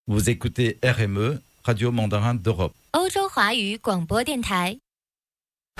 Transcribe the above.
Vous écoutez RME, Radio Mandarin d'Europe. 欧洲华语广播电台。